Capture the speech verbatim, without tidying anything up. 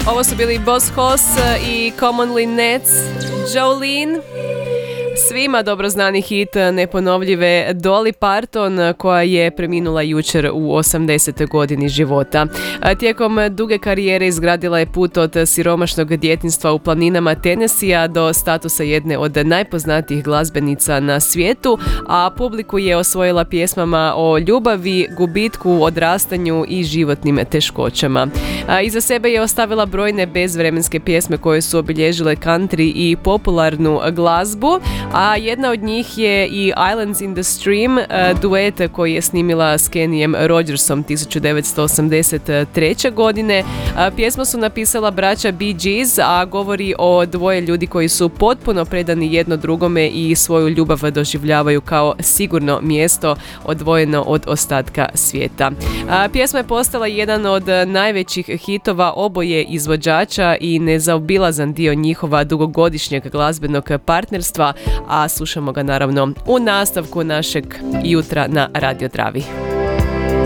Ovo su bili Boss Hoss i Commonly Nets, Jolene. Svima dobro znani hit neponovljive Dolly Parton, koja je preminula jučer u osamdesetoj godini života. Tijekom duge karijere izgradila je put od siromašnog djetinjstva u planinama Tennesseea do statusa jedne od najpoznatijih glazbenica na svijetu, a publiku je osvojila pjesmama o ljubavi, gubitku, odrastanju i životnim teškoćama. Iza sebe je ostavila brojne bezvremenske pjesme koje su obilježile country i popularnu glazbu, a jedna od njih je i Islands in the Stream, duet koji je snimila s Kennyem Rogersom tisuću devetsto osamdeset treće. godine. Pjesmu su napisala braća Bee Gees, a govori o dvoje ljudi koji su potpuno predani jedno drugome i svoju ljubav doživljavaju kao sigurno mjesto odvojeno od ostatka svijeta. Pjesma je postala jedan od najvećih hitova oboje izvođača i nezaobilazan dio njihova dugogodišnjeg glazbenog partnerstva, a slušamo ga naravno u nastavku našeg jutra na Radio Dravi.